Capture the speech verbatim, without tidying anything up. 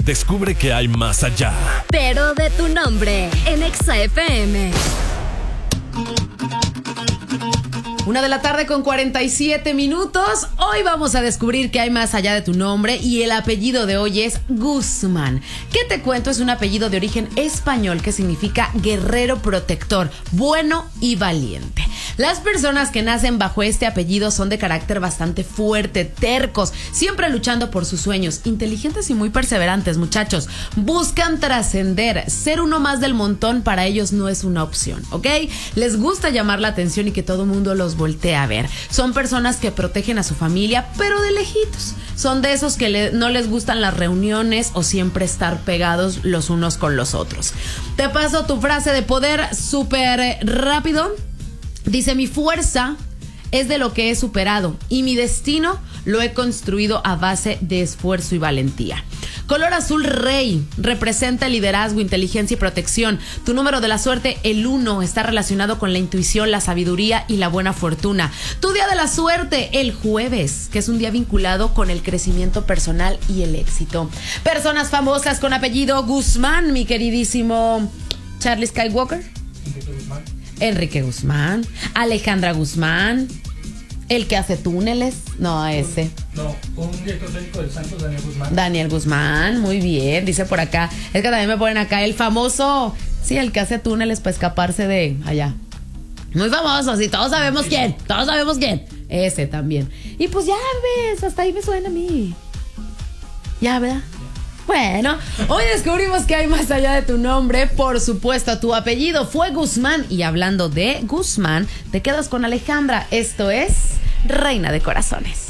Descubre que hay más allá. Pero de tu nombre, en Exa F M. Una de la tarde con cuarenta y siete minutos. Hoy vamos a descubrir que hay más allá de tu nombre y el apellido de hoy es Guzmán. ¿Qué te cuento? Es un apellido de origen español que significa guerrero protector, bueno y valiente. Las personas que nacen bajo este apellido son de carácter bastante fuerte, tercos, siempre luchando por sus sueños, inteligentes y muy perseverantes, muchachos. Buscan trascender, ser uno más del montón para ellos no es una opción, ¿ok? Les gusta llamar la atención y que todo mundo los voltee a ver. Son personas que protegen a su familia, pero de lejitos. Son de esos que le, no les gustan las reuniones o siempre estar pegados los unos con los otros. Te paso tu frase de poder súper rápido. Dice: mi fuerza es de lo que he superado y mi destino lo he construido a base de esfuerzo y valentía. Color azul rey, representa el liderazgo, inteligencia y protección. Tu número de la suerte, el uno, está relacionado con la intuición, la sabiduría y la buena fortuna. Tu día de la suerte, el jueves, que es un día vinculado con el crecimiento personal y el éxito. Personas famosas con apellido Guzmán, mi queridísimo Charlie Skywalker. Enrique Guzmán. Enrique Guzmán, Alejandra Guzmán, el que hace túneles, no ese. No, un director técnico del Santos, Daniel Guzmán. Daniel Guzmán, muy bien, dice por acá. Es que también me ponen acá el famoso, sí, el que hace túneles para escaparse de allá. Muy famoso, sí, todos sabemos quién, todos sabemos quién. Ese también. Y pues ya ves, hasta ahí me suena a mí. Ya, ¿verdad? Bueno, hoy descubrimos que hay más allá de tu nombre. Por supuesto, tu apellido fue Guzmán. Y hablando de Guzmán, te quedas con Alejandra. Esto es Reina de Corazones.